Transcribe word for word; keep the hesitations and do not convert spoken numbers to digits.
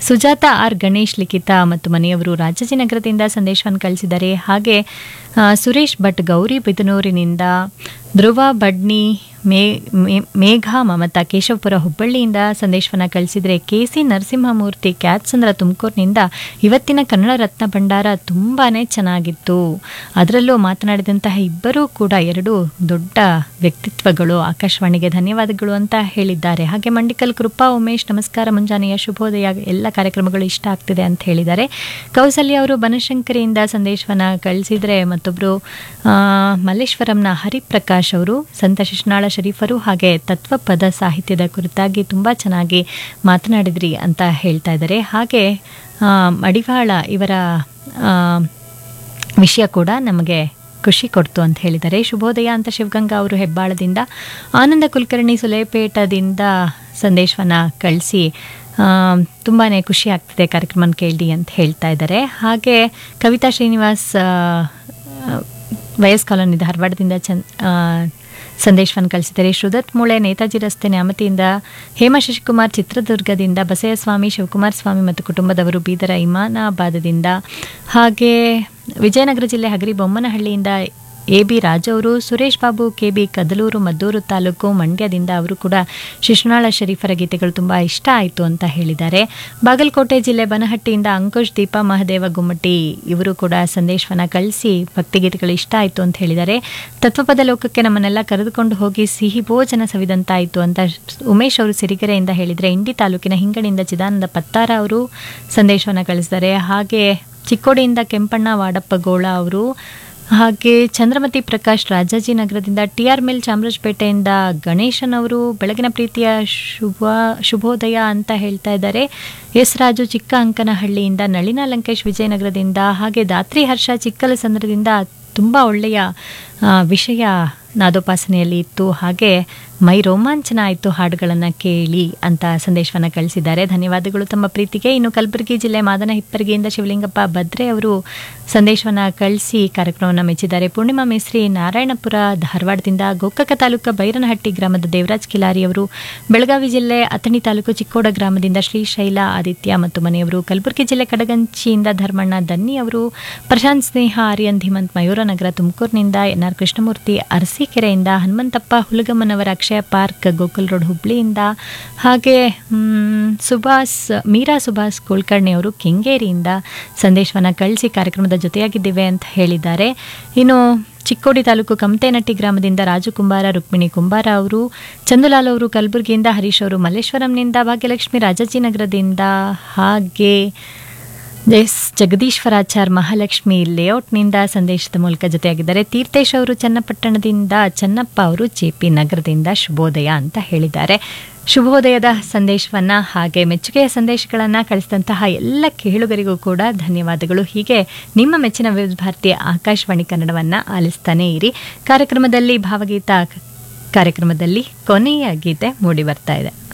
Sujata R Ganesh ಲಿಖಿತ ಮತ್ತು ಮನೆಯವರು ರಾಜಾಜಿನಗರದಿಂದ ಸಂದೇಶವನ್ನು ಕಳಿಸಿದ್ದಾರೆ. ಹಾಗೆ ಆ, ಸುರೇಶ್ ಭಟ್ ಗೌರಿ ಬಿದನೂರಿನಿಂದ, ಧ್ರುವ ಬಡ್ನಿ, ಮೇ ಮೇ- ಮೇಘ ಮಮತಾ ಕೇಶವಪುರ ಹುಬ್ಬಳ್ಳಿಯಿಂದ ಸಂದೇಶವನ್ನು ಕಳಿಸಿದರೆ, ಕೆ ಸಿ ನರಸಿಂಹಮೂರ್ತಿ ಕ್ಯಾತ್ಸಂದ್ರ ತುಮಕೂರಿನಿಂದ ಇವತ್ತಿನ ಕನ್ನಡ ರತ್ನ ಭಂಡಾರ ತುಂಬಾ ಚೆನ್ನಾಗಿತ್ತು, ಅದರಲ್ಲೂ ಮಾತನಾಡಿದಂತಹ ಇಬ್ಬರೂ ಕೂಡ ಎರಡು ದೊಡ್ಡ ವ್ಯಕ್ತಿತ್ವಗಳು, ಆಕಾಶವಾಣಿಗೆ ಧನ್ಯವಾದಗಳು ಅಂತ ಹೇಳಿದ್ದಾರೆ. ಹಾಗೆ ಮಂಡಿಕಲ್ ಕೃಪಾ ಉಮೇಶ್ ನಮಸ್ಕಾರ, ಮುಂಜಾನೆಯ ಶುಭೋದಯ, ಎಲ್ಲ ಕಾರ್ಯಕ್ರಮಗಳು ಇಷ್ಟ ಆಗ್ತಿದೆ ಅಂತ ಹೇಳಿದ್ದಾರೆ. ಕೌಸಲ್ಯ ಅವರು ಬನಶಂಕರಿಯಿಂದ ಸಂದೇಶವನ್ನು ಕಳಿಸಿದರೆ, ಮತ್ತೊಬ್ಬರು ಮಲ್ಲೇಶ್ವರಂನ ಹರಿಪ್ರಕಾಶ್ ಅವರು ಸಂತ ಶಿಶುನಾಳ ಶರೀಫರು ಹಾಗೆ ತತ್ವಪದ ಸಾಹಿತ್ಯದ ಕುರಿತಾಗಿ ತುಂಬ ಚೆನ್ನಾಗಿ ಮಾತನಾಡಿದ್ರಿ ಅಂತ ಹೇಳ್ತಾ ಇದ್ದಾರೆ. ಹಾಗೆ ಆ, ಮಡಿವಾಳ ಇವರ ಆ, ವಿಷಯ ಕೂಡ ನಮಗೆ ಖುಷಿ ಕೊಡ್ತು ಅಂತ ಹೇಳಿದ್ದಾರೆ. ಶುಭೋದಯ ಅಂತ ಶಿವಗಂಗಾ ಅವರು ಹೆಬ್ಬಾಳದಿಂದ, ಆನಂದ ಕುಲಕರ್ಣಿ ಸುಲೇಪೇಟದಿಂದ ಸಂದೇಶವನ್ನು ಕಳಿಸಿ ತುಂಬಾ ಖುಷಿ ಆಗ್ತಿದೆ ಕಾರ್ಯಕ್ರಮ ಕೇಳಿ ಅಂತ ಹೇಳ್ತಾ ಇದ್ದಾರೆ. ಹಾಗೆ ಕವಿತಾ ಶ್ರೀನಿವಾಸ್ ವಯಸ್ ಕಾಲೋನಿ ಧಾರವಾಡದಿಂದ ಚಂದ್ ಸಂದೇಶವನ್ನು ಕಳಿಸಿದ್ದಾರೆ. ಶ್ರುದತ್ ಮೂಳೆ ನೇತಾಜಿ ರಸ್ತೆ ನ್ಯಾಮತಿಯಿಂದ, ಹೇಮ ಶಶಿಕುಮಾರ್ ಚಿತ್ರದುರ್ಗದಿಂದ, ಬಸಯ್ಯಸ್ವಾಮಿ ಶಿವಕುಮಾರ್ ಸ್ವಾಮಿ ಮತ್ತು ಕುಟುಂಬದವರು ಬೀದರ ಇಮಾನಾಬಾದದಿಂದ, ಹಾಗೆ ವಿಜಯನಗರ ಜಿಲ್ಲೆ ಹಗರಿ ಬೊಮ್ಮನಹಳ್ಳಿಯಿಂದ ಎ ಬಿ ರಾಜು ಅವರು, ಸುರೇಶ್ ಬಾಬು ಕೆ ಬಿ ಕದಲೂರು ಮದ್ದೂರು ತಾಲೂಕು ಮಂಡ್ಯದಿಂದ ಅವರು ಕೂಡ ಶಿಶುನಾಳ ಶರೀಫರ ಗೀತೆಗಳು ತುಂಬ ಇಷ್ಟ ಆಯಿತು ಅಂತ ಹೇಳಿದ್ದಾರೆ. ಬಾಗಲಕೋಟೆ ಜಿಲ್ಲೆ ಬನಹಟ್ಟಿಯಿಂದ ಅಂಕುಶ್ ದೀಪಾ ಮಹದೇವ ಗುಮ್ಮಟಿ ಇವರು ಕೂಡ ಸಂದೇಶವನ್ನು ಕಳಿಸಿ ಭಕ್ತಿಗೀತೆಗಳು ಇಷ್ಟ ಆಯಿತು ಅಂತ ಹೇಳಿದ್ದಾರೆ. ತತ್ವಪದ ಲೋಕಕ್ಕೆ ನಮ್ಮನ್ನೆಲ್ಲ ಕರೆದುಕೊಂಡು ಹೋಗಿ ಸಿಹಿ ಭೋಜನ ಸವಿದಂತಾಯಿತು ಅಂತ ಉಮೇಶ್ ಅವರು ಸಿರಿಗೆರೆಯಿಂದ ಹೇಳಿದರೆ. ಇಂಡಿ ತಾಲೂಕಿನ ಹಿಂಗಣಿಯಿಂದ ಚಿದಾನಂದ ಪತ್ತಾರ ಅವರು ಸಂದೇಶವನ್ನು ಕಳಿಸಿದ್ದಾರೆ. ಹಾಗೆ ಚಿಕ್ಕೋಡಿಯಿಂದ ಕೆಂಪಣ್ಣ ವಾಡಪ್ಪಗೋಳ ಅವರು, ಹಾಗೆ Chandramati Prakash ರಾಜಾಜಿನಗರದಿಂದ, T R mill ಚಾಮರಾಜಪೇಟೆಯಿಂದ ಗಣೇಶನ್ ಅವರು ಬೆಳಗಿನ ಪ್ರೀತಿಯ ಶುಭ ಶುಭೋದಯ ಅಂತ ಹೇಳ್ತಾ ಇದ್ದಾರೆ. ಎಸ್ ರಾಜು ಚಿಕ್ಕ ಅಂಕನಹಳ್ಳಿಯಿಂದ, ನಳಿನಾ ಲಂಕೇಶ್ ವಿಜಯನಗರದಿಂದ, ಹಾಗೆ ದಾತ್ರಿ ಹರ್ಷ ಚಿಕ್ಕಲಸಂದ್ರದಿಂದ ತುಂಬ ಒಳ್ಳೆಯ ವಿಷಯ ನಾದೋಪಾಸನೆಯಲ್ಲಿ ಇತ್ತು, ಹಾಗೆ ಮೈ ರೋಮಾಂಚನ ಆಯಿತು ಹಾಡುಗಳನ್ನು ಕೇಳಿ ಅಂತ ಸಂದೇಶವನ್ನು ಕಳಿಸಿದ್ದಾರೆ. ಧನ್ಯವಾದಗಳು ತಮ್ಮ ಪ್ರೀತಿಗೆ. ಇನ್ನು ಕಲಬುರಗಿ ಜಿಲ್ಲೆ ಮಾದನ ಹಿಪ್ಪರಿಗೆಯಿಂದ ಶಿವಲಿಂಗಪ್ಪ ಭದ್ರೆ ಅವರು ಸಂದೇಶವನ್ನು ಕಳಿಸಿ ಕಾರ್ಯಕ್ರಮವನ್ನು ಮೆಚ್ಚಿದ್ದಾರೆ. ಪೂರ್ಣಿಮಾ ಮೇಸ್ರಿ ನಾರಾಯಣಪುರ ಧಾರವಾಡದಿಂದ, ಗೋಕಾಕ ತಾಲೂಕು ಬೈರನಹಟ್ಟಿ ಗ್ರಾಮದ ದೇವರಾಜ್ ಕಿಲಾರಿ ಅವರು, ಬೆಳಗಾವಿ ಜಿಲ್ಲೆ ಅಥಣಿ ತಾಲೂಕು ಚಿಕ್ಕೋಡ ಗ್ರಾಮದಿಂದ ಶ್ರೀಶೈಲ ಆದಿತ್ಯ ಮತ್ತು ಮನೆಯವರು, ಕಲಬುರಗಿ ಜಿಲ್ಲೆ ಕಡಗಂಚಿಯಿಂದ ಧರ್ಮಣ್ಣ ದನ್ನಿ ಅವರು, ಪ್ರಶಾಂತ್ ಸ್ನೇಹ ಆರ್ಯನ್ ಧಿಮಂತ್ ಮಯೂರನಗರ ತುಮಕೂರಿನಿಂದ, ಎನ್ ಆರ್ ಕೃಷ್ಣಮೂರ್ತಿ ಅರಸೀಕೆರೆಯಿಂದ, ಹನುಮಂತಪ್ಪ ಹುಲಗಮ್ಮನವರ ಅಕ್ಷಯ ಪಾರ್ಕ್ ಗೋಕುಲ್ ರೋಡ್ ಹುಬ್ಳಿಯಿಂದ, ಹಾಗೆ ಸುಭಾಸ್ ಮೀರಾ ಸುಭಾಸ್ ಕುಲಕರ್ಣಿ ಅವರು ಕೆಂಗೇರಿಯಿಂದ ಸಂದೇಶವನ್ನು ಕಳಿಸಿ ಕಾರ್ಯಕ್ರಮದ ಜೊತೆಯಾಗಿದ್ದೇವೆ ಅಂತ ಹೇಳಿದ್ದಾರೆ. ಇನ್ನು ಚಿಕ್ಕೋಡಿ ತಾಲೂಕು ಕಮತೇನಟ್ಟಿ ಗ್ರಾಮದಿಂದ ರಾಜು ಕುಂಬಾರ, ರುಕ್ಮಿಣಿ ಕುಂಬಾರ ಅವರು, ಚಂದುಲಾಲ್ ಅವರು ಕಲಬುರಗಿಯಿಂದ, ಹರೀಶ್ ಅವರು ಮಲ್ಲೇಶ್ವರಂನಿಂದ, ಭಾಗ್ಯಲಕ್ಷ್ಮಿ ರಾಜಾಜಿನಗರದಿಂದ, ಹಾಗೆ ಎಸ್ ಜಗದೀಶ್ವರಾಚಾರ್ ಮಹಾಲಕ್ಷ್ಮಿ ಲೇಔಟ್ನಿಂದ ಸಂದೇಶದ ಮೂಲಕ ಜೊತೆಯಾಗಿದ್ದಾರೆ. ತೀರ್ಥೇಶ್ ಅವರು ಚನ್ನಪಟ್ಟಣದಿಂದ, ಚನ್ನಪ್ಪ ಅವರು ಜೆ ಪಿ ನಗರದಿಂದ ಶುಭೋದಯ ಅಂತ ಹೇಳಿದ್ದಾರೆ. ಶುಭೋದಯದ ಸಂದೇಶವನ್ನು ಹಾಗೆ ಮೆಚ್ಚುಗೆಯ ಸಂದೇಶಗಳನ್ನು ಕಳಿಸಿದಂತಹ ಎಲ್ಲ ಕೇಳುಗರಿಗೂ ಕೂಡ ಧನ್ಯವಾದಗಳು. ಹೀಗೆ ನಿಮ್ಮ ಮೆಚ್ಚಿನ ವಿವಿಧ ಭಾರತೀಯ ಆಕಾಶವಾಣಿ ಕನ್ನಡವನ್ನು ಆಲಿಸ್ತಾನೇ ಇರಿ. ಕಾರ್ಯಕ್ರಮದಲ್ಲಿ ಭಾವಗೀತ ಕಾರ್ಯಕ್ರಮದಲ್ಲಿ ಕೊನೆಯ ಗೀತೆ ಮೂಡಿ ಬರ್ತಾ ಇದೆ.